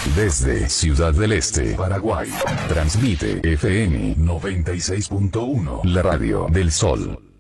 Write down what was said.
Desde Ciudad del Este, Paraguay. Transmite FM 96.1, la radio del Sol.